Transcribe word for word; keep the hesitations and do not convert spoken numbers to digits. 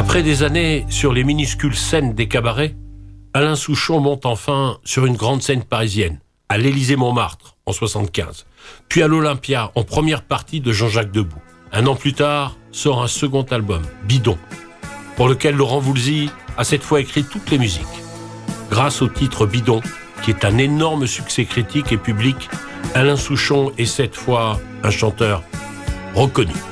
Après des années sur les minuscules scènes des cabarets, Alain Souchon monte enfin sur une grande scène parisienne, à l'Élysée-Montmartre en soixante-quinze, puis à l'Olympia en première partie de Jean-Jacques Debout. Un an plus tard, sort un second album, Bidon, pour lequel Laurent Voulzy a cette fois écrit toutes les musiques. Grâce au titre Bidon, qui est un énorme succès critique et public, Alain Souchon est cette fois un chanteur reconnu.